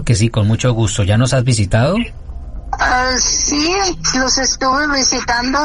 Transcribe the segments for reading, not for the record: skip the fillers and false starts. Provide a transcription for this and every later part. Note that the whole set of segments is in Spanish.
Claro que sí, con mucho gusto. ¿Ya nos has visitado? Sí, los estuve visitando,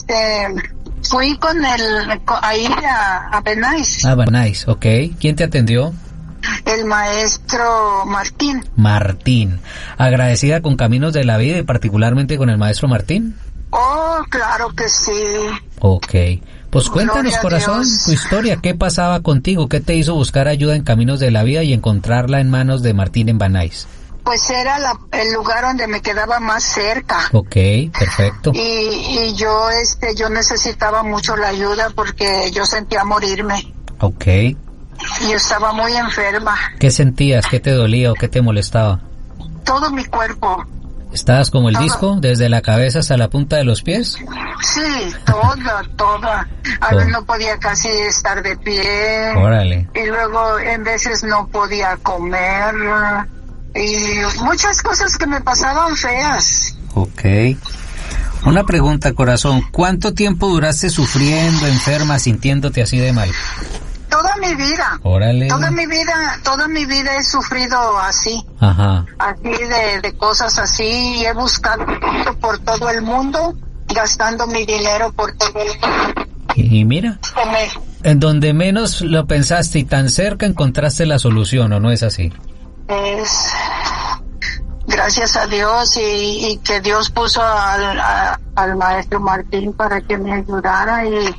fui ahí a Benais. Ah, Benais, ok. ¿Quién te atendió? El maestro Martín. Martín. ¿Agradecida con Caminos de la Vida y particularmente con el maestro Martín? Oh, claro que sí. Ok. Pues cuéntanos, Gloria a corazón, Dios. tu historia. ¿Qué pasaba contigo? ¿Qué te hizo buscar ayuda en Caminos de la Vida y encontrarla en manos de Martín en Benais? Pues era el lugar donde me quedaba más cerca. Ok, perfecto. Y yo necesitaba mucho la ayuda porque yo sentía morirme. Ok. Yo estaba muy enferma. ¿Qué sentías? ¿Qué te dolía o qué te molestaba? Todo mi cuerpo. ¿Estabas como el Todo. disco, desde la cabeza hasta la punta de los pies? Sí, toda. A veces no podía casi estar de pie. Órale. Y luego en veces no podía comer. Y muchas cosas que me pasaban feas. Ok. Una pregunta, corazón. ¿Cuánto tiempo duraste sufriendo, enferma, sintiéndote así de mal? Toda mi vida. Órale. Toda mi vida he sufrido así. Ajá. Así de cosas así. Y he buscado por todo el mundo, gastando mi dinero por todo el mundo. Y mira, en donde menos lo pensaste y tan cerca encontraste la solución, ¿o no es así? Es gracias a Dios y que Dios puso al maestro Martín para que me ayudara y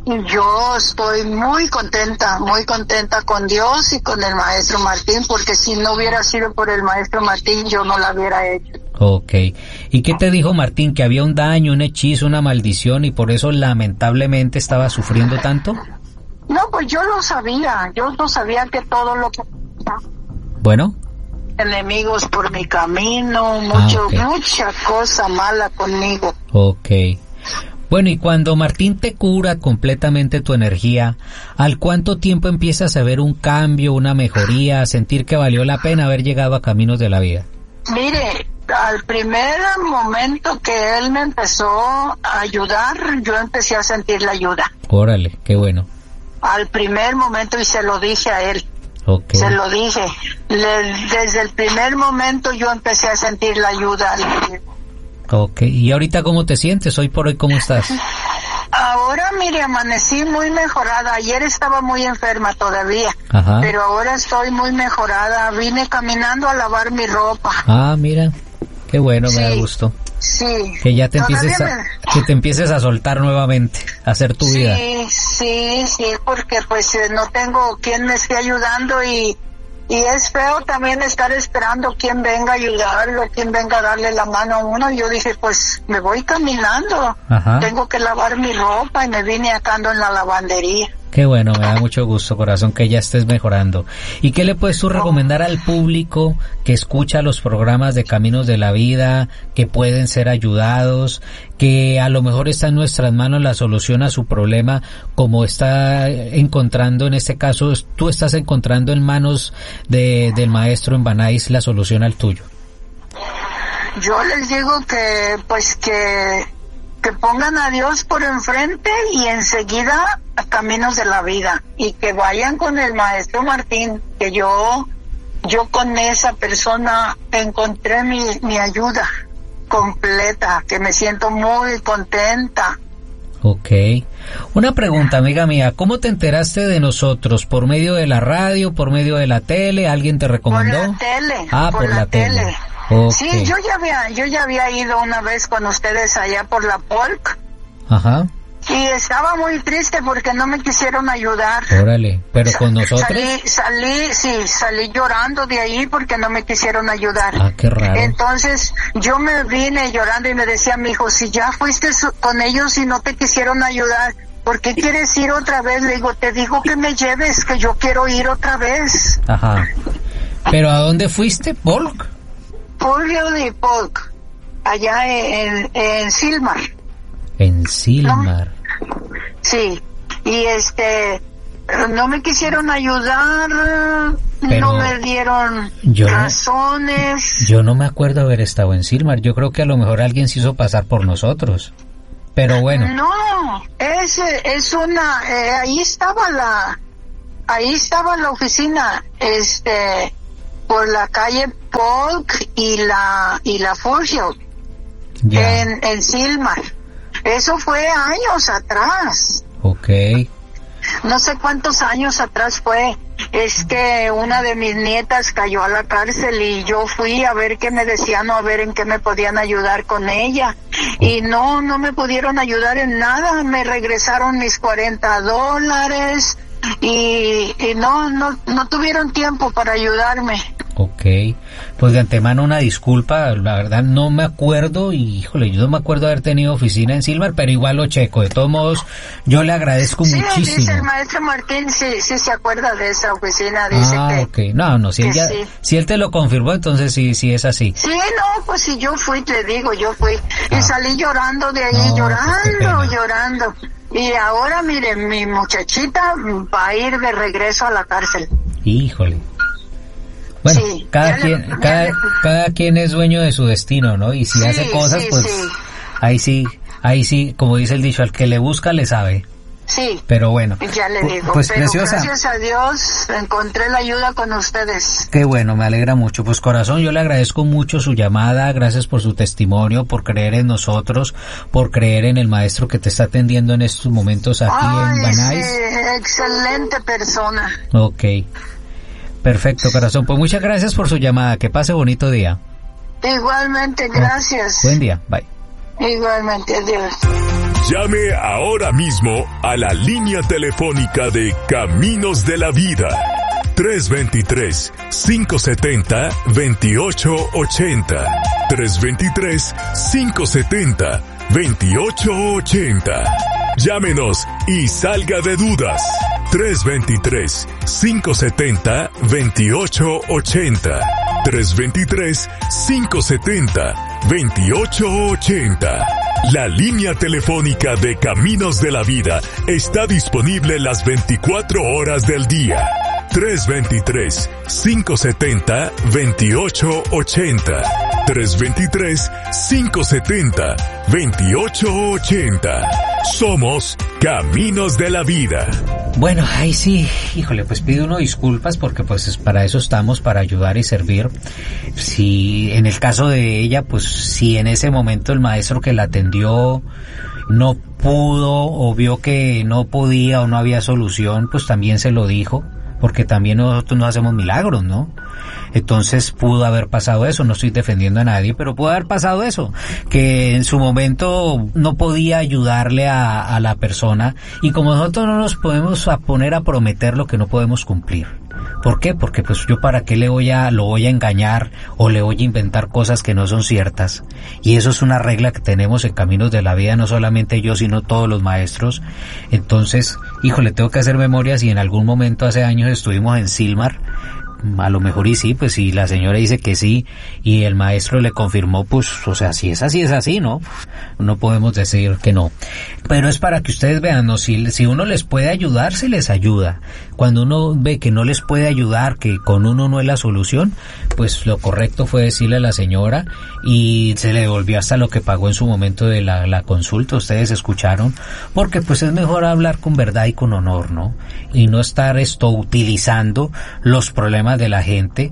yo estoy muy contenta con Dios y con el maestro Martín, porque si no hubiera sido por el maestro Martín yo no la hubiera hecho. Ok. ¿Y qué te dijo Martín? ¿Que había un daño, un hechizo, una maldición y por eso lamentablemente estaba sufriendo tanto? No, pues yo lo sabía que todo lo que... Bueno. Enemigos por mi camino, Okay. Mucha cosa mala conmigo. Ok. Bueno, y cuando Martín te cura completamente tu energía, ¿al cuánto tiempo empiezas a ver un cambio, una mejoría, a sentir que valió la pena haber llegado a Caminos de la Vida? Mire, al primer momento que él me empezó a ayudar, yo empecé a sentir la ayuda. Órale, qué bueno. Al primer momento, y se lo dije a él. Okay. Se lo dije. Desde el primer momento yo empecé a sentir la ayuda. Ok, ¿y ahorita cómo te sientes? Hoy por hoy, ¿cómo estás? Ahora, mire, amanecí muy mejorada. Ayer estaba muy enferma todavía. Ajá. Pero ahora estoy muy mejorada. Vine caminando a lavar mi ropa. Ah, mira, qué bueno, Sí. me da gusto. Sí. Que ya te Todavía que te empieces a soltar nuevamente, a hacer tu vida. Sí, porque pues no tengo quien me esté ayudando y es feo también estar esperando quien venga a ayudarlo, quien venga a darle la mano a uno. Yo dije, pues me voy caminando. Ajá. Tengo que lavar mi ropa y me vine acá ando en la lavandería. Qué bueno, me da mucho gusto, corazón, que ya estés mejorando. ¿Y qué le puedes tú recomendar al público que escucha los programas de Caminos de la Vida, que pueden ser ayudados, que a lo mejor está en nuestras manos la solución a su problema, como está encontrando en este caso, tú estás encontrando en manos del maestro en Benais la solución al tuyo? Yo les digo que pongan a Dios por enfrente y enseguida a Caminos de la Vida y que vayan con el maestro Martín, que yo con esa persona encontré mi ayuda completa, que me siento muy contenta. Ok. Una pregunta, amiga mía, ¿cómo te enteraste de nosotros? ¿Por medio de la radio, por medio de la tele? ¿Alguien te recomendó? Por la tele. Ah, por la tele. Okay. Sí, yo ya había ido una vez con ustedes allá por la Polk. Ajá. Y estaba muy triste porque no me quisieron ayudar. Órale, pero con nosotros. Salí llorando de ahí porque no me quisieron ayudar. Ah, qué raro. Entonces yo me vine llorando y me decía mi hijo, si ya fuiste con ellos y no te quisieron ayudar, ¿por qué quieres ir otra vez? Le digo, te digo que me lleves, que yo quiero ir otra vez. Ajá. ¿Pero a dónde fuiste, Polk? Polk, allá en Silmar. En Silmar. Sí, y no me quisieron ayudar, pero no me dieron razones. Yo no me acuerdo haber estado en Silmar, yo creo que a lo mejor alguien se hizo pasar por nosotros, pero bueno. No, ahí estaba la oficina, por la calle Polk y la Furfield, en Silmar. Eso fue años atrás. Okay. No sé cuántos años atrás fue. Es que una de mis nietas cayó a la cárcel y yo fui a ver qué me decían o a ver en qué me podían ayudar con ella. Y no me pudieron ayudar en nada. Me regresaron mis $40 y no tuvieron tiempo para ayudarme. Ok, pues de antemano una disculpa, la verdad no me acuerdo y híjole, yo no me acuerdo haber tenido oficina en Silmar, pero igual lo checo, de todos modos yo le agradezco muchísimo. Dice el maestro Martín, sí se acuerda de esa oficina, dice que... Ok, no, si él te lo confirmó, entonces sí es así. Sí, no, pues si yo fui, te digo, yo fui y salí llorando de ahí, llorando. Y ahora, miren, mi muchachita va a ir de regreso a la cárcel. Híjole. Bueno, sí, cada quien es dueño de su destino, ¿no? Y si hace cosas, pues ahí sí, como dice el dicho, al que le busca le sabe. Sí. Pero bueno. Ya le digo. Pues pero preciosa. Gracias a Dios encontré la ayuda con ustedes. Qué bueno, me alegra mucho. Pues corazón, yo le agradezco mucho su llamada, gracias por su testimonio, por creer en nosotros, por creer en el maestro que te está atendiendo en estos momentos aquí en Banais. Sí, excelente persona. Ok. Perfecto, corazón. Pues muchas gracias por su llamada. Que pase bonito día. Igualmente, gracias. Buen día. Bye. Igualmente, adiós. Llame ahora mismo a la línea telefónica de Caminos de la Vida. 323-570-2880. 323-570-2880. Llámenos y salga de dudas. 323-570-2880. 323-570-2880. La línea telefónica de Caminos de la Vida está disponible las 24 horas del día. 323-570-2880. 323-570-2880. Somos Caminos de la Vida. Bueno, ahí sí, híjole, pues pido uno disculpas porque pues para eso estamos, para ayudar y servir. Si en el caso de ella, pues si en ese momento el maestro que la atendió no pudo o vio que no podía o no había solución, pues también se lo dijo, porque también nosotros no hacemos milagros, ¿no? Entonces pudo haber pasado eso, no estoy defendiendo a nadie, pero pudo haber pasado eso, que en su momento no podía ayudarle a la persona, y como nosotros no nos podemos poner a prometer lo que no podemos cumplir. ¿Por qué? Porque pues yo para qué lo voy a engañar o le voy a inventar cosas que no son ciertas. Y eso es una regla que tenemos en Caminos de la Vida, no solamente yo, sino todos los maestros. Entonces, híjole, tengo que hacer memoria si en algún momento hace años estuvimos en Silmar. A lo mejor y sí, pues si la señora dice que sí y el maestro le confirmó, pues, o sea, si es así, ¿no? No podemos decir que no. Pero es para que ustedes vean, ¿no? Si uno les puede ayudar, se les ayuda. Cuando uno ve que no les puede ayudar, que con uno no es la solución, pues lo correcto fue decirle a la señora y se le devolvió hasta lo que pagó en su momento de la consulta. Ustedes escucharon, porque pues es mejor hablar con verdad y con honor, ¿no? Y no estar utilizando los problemas de la gente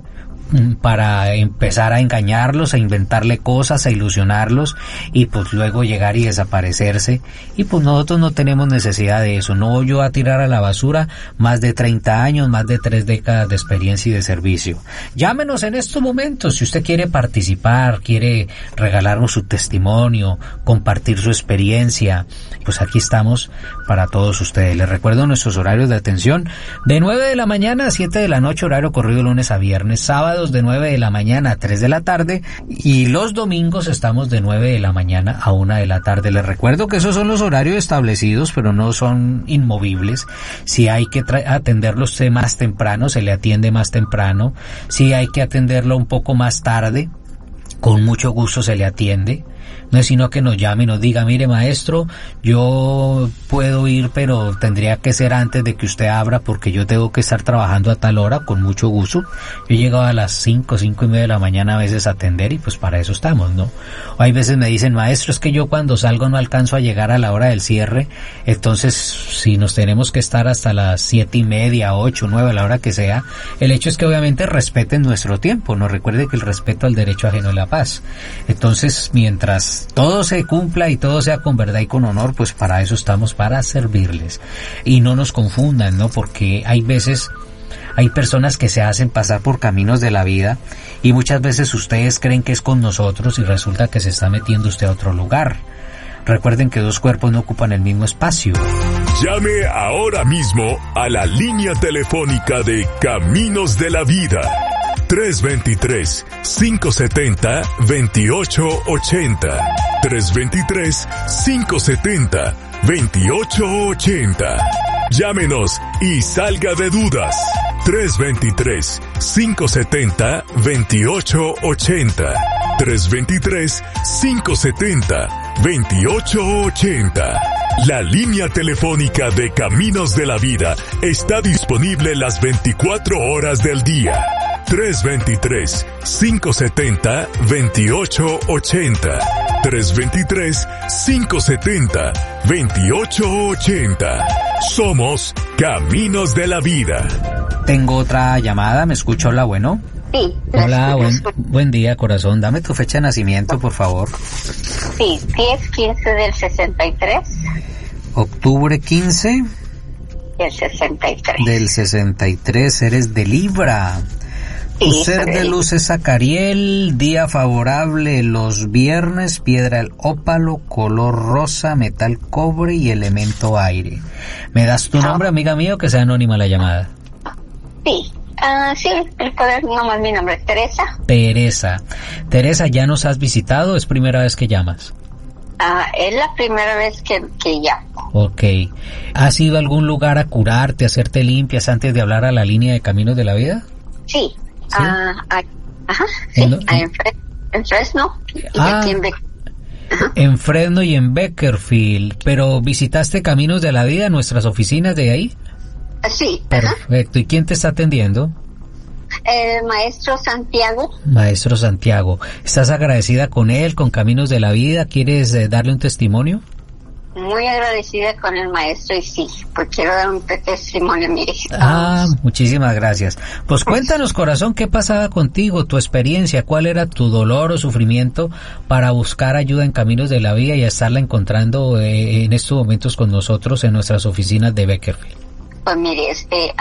para empezar a engañarlos, a inventarle cosas, a ilusionarlos y pues luego llegar y desaparecerse. Y pues nosotros no tenemos necesidad de eso. No voy yo a tirar a la basura más de 30 años, más de 3 décadas de experiencia y de servicio. Llámenos en estos momentos si usted quiere participar, quiere regalarnos su testimonio, compartir su experiencia. Pues aquí estamos para todos ustedes. Les recuerdo nuestros horarios de atención: de 9 de la mañana a 7 de la noche, horario corrido lunes a viernes, sábados de 9 de la mañana a 3 de la tarde y los domingos estamos de 9 de la mañana a 1 de la tarde. Les recuerdo que esos son los horarios establecidos, pero no son inmovibles. Si hay que atenderlo usted más temprano, se le atiende más temprano. Si hay que atenderlo un poco más tarde, con mucho gusto se le atiende. No es sino que nos llame y nos diga, mire maestro, yo puedo ir, pero tendría que ser antes de que usted abra porque yo tengo que estar trabajando a tal hora, con mucho gusto. Yo he llegado a las 5:30 de la mañana a veces a atender y pues para eso estamos, ¿no? O hay veces me dicen, maestro, es que yo cuando salgo no alcanzo a llegar a la hora del cierre, entonces si nos tenemos que estar hasta las 7:30, 8, 9, a la hora que sea, el hecho es que obviamente respeten nuestro tiempo, nos recuerde que el respeto al derecho ajeno es la paz. Entonces, mientras todo se cumpla y todo sea con verdad y con honor, pues para eso estamos, para servirles. Y no nos confundan, ¿no? Porque hay veces, hay personas que se hacen pasar por caminos de la vida y muchas veces ustedes creen que es con nosotros y resulta que se está metiendo usted a otro lugar. Recuerden que dos cuerpos no ocupan el mismo espacio. Llame ahora mismo a la línea telefónica de Caminos de la Vida. 323-570-2880. 323-570-2880. Llámenos y salga de dudas. 323-570-2880. 323-570-2880. La línea telefónica de Caminos de la Vida está disponible las 24 horas del día. 323-570-2880. 323-570-2880. Somos Caminos de la Vida. Tengo otra llamada, ¿me escucha? Hola, bueno. Sí. Hola, buen día, corazón. Dame tu fecha de nacimiento, por favor. Sí, 10-15 del 63. Octubre 15 Del 63. del 63, eres de Libra. Tu Sí, ser de luz es Zacariel, día favorable los viernes, piedra el ópalo, color rosa, metal cobre y elemento aire. ¿Me das tu nombre, amiga mía, o que sea anónima la llamada? Sí. Sí, el poder, nomás mi nombre es Teresa. Teresa, ¿ya nos has visitado o es primera vez que llamas? Es la primera vez que llamo. Ok. ¿Has ido a algún lugar a curarte, a hacerte limpias antes de hablar a la línea de Caminos de la Vida? Sí. ¿Sí? Sí, en Fresno. Y aquí en En Fresno y en Beckerfield. ¿Pero visitaste Caminos de la Vida, nuestras oficinas de ahí? Sí. Perfecto. ¿Y quién te está atendiendo? El maestro Santiago. Maestro Santiago. ¿Estás agradecida con él, con Caminos de la Vida? ¿Quieres darle un testimonio? Muy agradecida con el maestro y sí, pues quiero dar un testimonio, mire. Muchísimas gracias. Pues cuéntanos, corazón, ¿qué pasaba contigo, tu experiencia? ¿Cuál era tu dolor o sufrimiento para buscar ayuda en Caminos de la Vida y estarla encontrando en estos momentos con nosotros en nuestras oficinas de Beckerfield? Pues mire,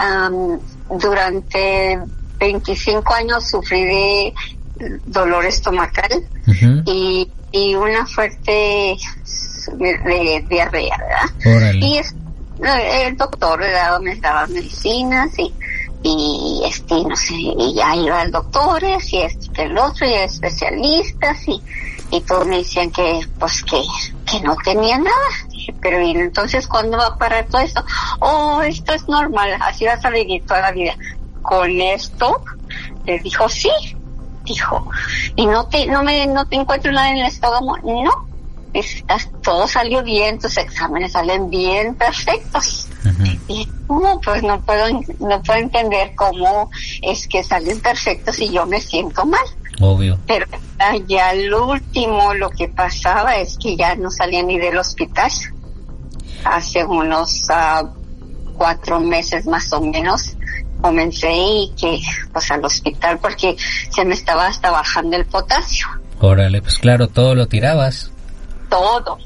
durante 25 años sufrí de dolor estomacal y una fuerte de diarrea, ¿verdad? Órale. Y el doctor me daba medicinas y no sé, y ya iba al doctor y esto que el otro y a especialistas y todos me decían que pues que no tenía nada. Dije, pero ¿y entonces cuándo va a parar todo esto? Esto es normal, así vas a vivir toda la vida. Con esto, le dijo sí, dijo, y no te encuentro nada en el estómago, no. Todo salió bien, tus exámenes salen bien, perfectos. Y pues no puedo entender cómo es que salen perfectos y yo me siento mal. Obvio. Pero ya lo último, lo que pasaba es que ya no salía ni del hospital. Hace unos 4 meses más o menos comencé y que pues al hospital porque se me estaba hasta bajando el potasio. Órale, pues claro, todo lo tirabas. Todo.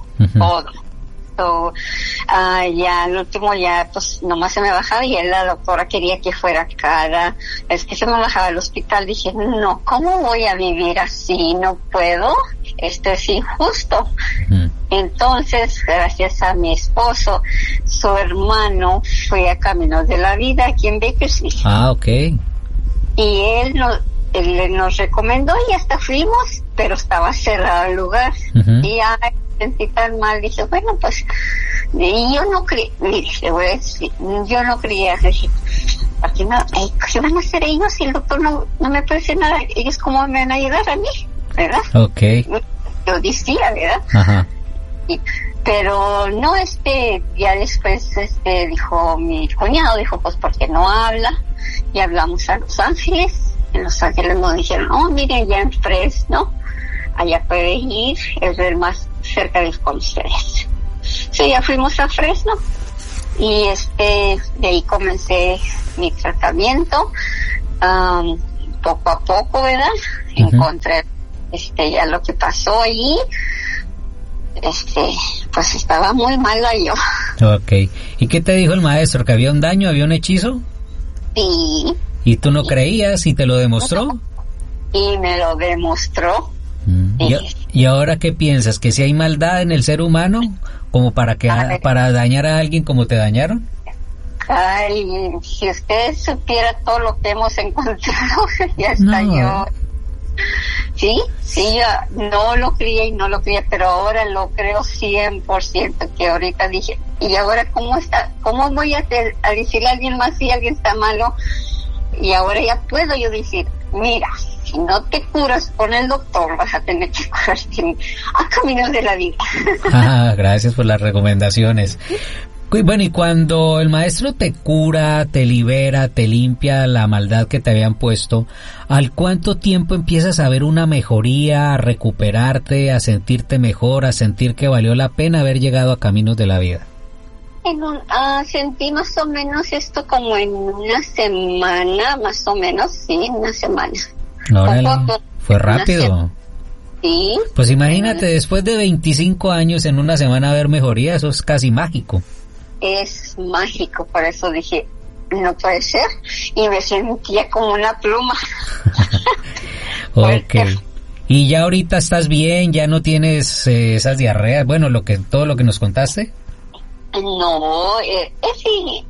Ya al último ya pues nomás se me bajaba y la doctora quería que fuera cada vez que se me bajaba al hospital. Dije, no, ¿cómo voy a vivir así? No puedo, esto es injusto. Entonces, gracias a mi esposo, su hermano fue a Caminos de la Vida aquí en Bakersfield. Ok. Y él nos recomendó y hasta fuimos, pero estaba cerrado el lugar. Y ya sentí tan mal, dije, bueno, pues, y yo no creía, mire, le voy a decir, yo no creía, dije, ¿qué van a hacer ellos si el doctor no me puede decir nada? ¿Ellos cómo me van a ayudar a mí? ¿Verdad? Ok. yo decía, ¿verdad? Ajá. Pero no, ya después, dijo mi cuñado, dijo, pues, ¿por qué no habla? Y hablamos a Los Ángeles. En Los Ángeles nos dijeron, oh, miren, ya en Fresno, allá pueden ir, es el más cerca de con ustedes. Sí, ya fuimos a Fresno y de ahí comencé mi tratamiento, poco a poco, ¿verdad? Uh-huh. Encontré, ya lo que pasó allí. Pues estaba muy mala yo. Okay. ¿Y qué te dijo el maestro? ¿Que había un daño, había un hechizo? Sí. ¿Y tú no creías y te lo demostró? Y me lo demostró. ¿Y ahora qué piensas? ¿Que si hay maldad en el ser humano como para dañar a alguien como te dañaron? Ay, si usted supiera todo lo que hemos encontrado, ya está yo. Sí, yo no lo creía, pero ahora lo creo 100%, que ahorita dije, y ahora cómo voy a decirle a alguien más si alguien está malo, y ahora ya puedo yo decir, mira, si no te curas con el doctor, vas a tener que curarte a Caminos de la Vida. Gracias por las recomendaciones. Bueno, y cuando el maestro te cura, te libera, te limpia la maldad que te habían puesto, ¿al cuánto tiempo empiezas a ver una mejoría, a recuperarte, a sentirte mejor, a sentir que valió la pena haber llegado a Caminos de la Vida? Sentí más o menos esto como en una semana, más o menos, sí, una semana. Fue rápido. Sí. Pues imagínate, después de 25 años en una semana ver mejoría, eso es casi mágico. Es mágico, por eso dije, no puede ser, y me sentía como una pluma. Okay. ¿Y ya ahorita estás bien? ¿Ya no tienes esas diarreas? Bueno, todo lo que nos contaste. No, sí,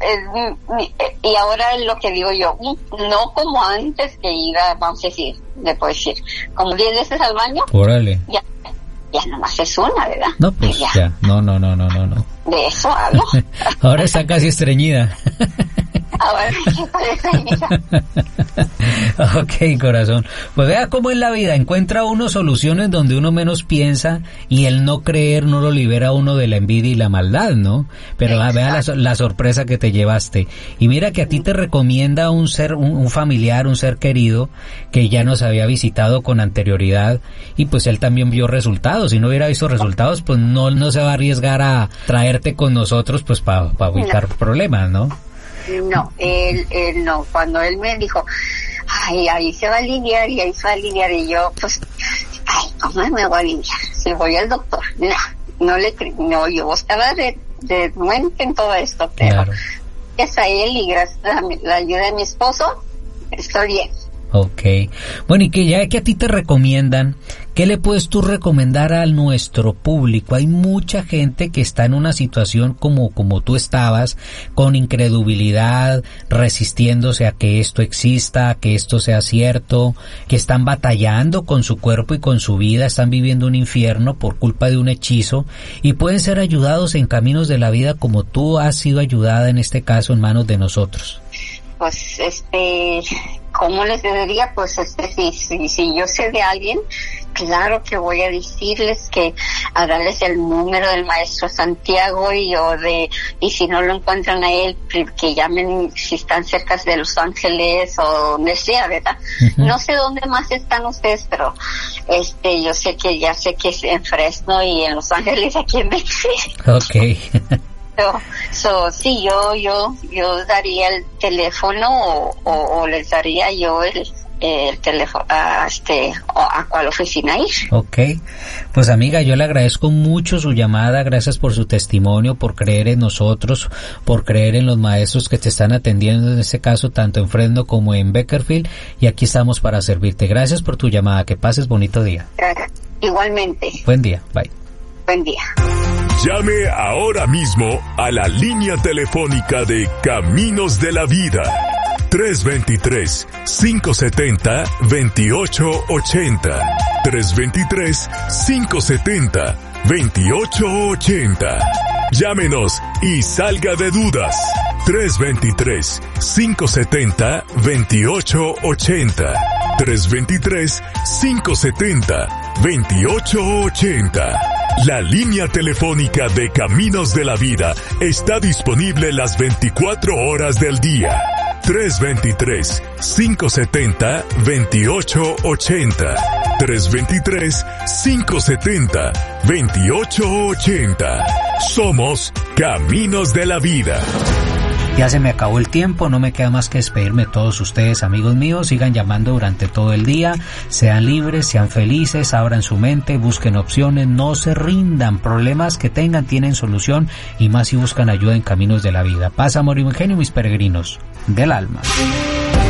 y ahora es lo que digo yo, no como antes que iba, vamos a decir, le puedo decir, como 10 veces al baño. Órale. Ya nomás es una, ¿verdad? No, pues ya. No. De eso hablo. Ahora está casi estreñida. Ahora está estreñida. Ok, corazón. Pues vea cómo es la vida. Encuentra uno soluciones donde uno menos piensa y el no creer no lo libera a uno de la envidia y la maldad, ¿no? Pero vea la sorpresa que te llevaste. Y mira que a ti te recomienda un familiar, un ser querido que ya nos había visitado con anterioridad y pues él también vio resultados. Si no hubiera visto resultados, pues no se va a arriesgar a traerte con nosotros pues para evitar problemas, ¿no? No, él no. Cuando él me dijo, ahí se va a alinear y ahí se va a alinear, y yo, pues, ¿cómo me voy a alinear? Si voy al doctor, no, yo estaba renuente en todo esto, pero claro. Gracias a él y gracias a la ayuda de mi esposo, estoy bien. Ok. Bueno, y que ya que a ti te recomiendan, ¿qué le puedes tú recomendar a nuestro público? Hay mucha gente que está en una situación como tú estabas, con incredulidad, resistiéndose a que esto exista, a que esto sea cierto, que están batallando con su cuerpo y con su vida, están viviendo un infierno por culpa de un hechizo y pueden ser ayudados en Caminos de la Vida como tú has sido ayudada en este caso en manos de nosotros. Pues, ¿cómo les diría? Pues, si yo sé de alguien, claro que voy a decirles a darles el número del maestro Santiago y si no lo encuentran a él, que llamen si están cerca de Los Ángeles o donde sea, ¿verdad? Uh-huh. No sé dónde más están ustedes, pero, yo sé que es en Fresno y en Los Ángeles, aquí en México. Okay. Sí, yo daría el teléfono o les daría yo el teléfono a cuál oficina ir. Okay. Pues amiga, yo le agradezco mucho su llamada, gracias por su testimonio, por creer en nosotros, por creer en los maestros que te están atendiendo en este caso, tanto en Fresno como en Bakersfield, y aquí estamos para servirte. Gracias por tu llamada, que pases bonito día. Gracias. Igualmente. Buen día, bye. Buen día. Llame ahora mismo a la línea telefónica de Caminos de la Vida. 323-570-2880. 323-570-2880. Llámenos y salga de dudas. 323-570-2880. 323-570-2880. La línea telefónica de Caminos de la Vida está disponible las 24 horas del día. 323-570-2880. 323-570-2880. Somos Caminos de la Vida. Ya se me acabó el tiempo, no me queda más que despedirme de todos ustedes, amigos míos. Sigan llamando durante todo el día, sean libres, sean felices, abran su mente, busquen opciones, no se rindan. Problemas que tengan tienen solución, y más si buscan ayuda en Caminos de la Vida. Paz, amor y buen genio, mis peregrinos del alma.